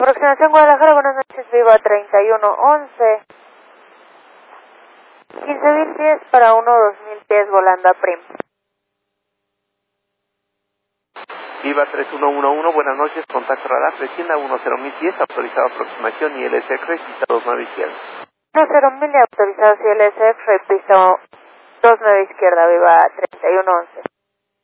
Aproximación Guadalajara, buenas noches, Viva 3111. 15.000 pies para 2.000 pies volando a Prim. Viva 3111, buenas noches, contacto radar, descienda 10.000 pies, autorizado aproximación y LSX, pista 29 izquierda. 10.000 y autorizado CLSF, pista 29 izquierda, Viva 3111.